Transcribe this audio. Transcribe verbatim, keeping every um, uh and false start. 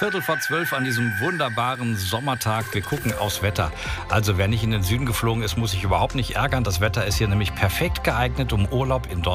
Viertel vor zwölf an diesem wunderbaren Sommertag. Wir gucken aufs Wetter. Also wer nicht in den Süden geflogen ist, muss sich überhaupt nicht ärgern. Das Wetter ist hier nämlich perfekt geeignet, um Urlaub in Deutschland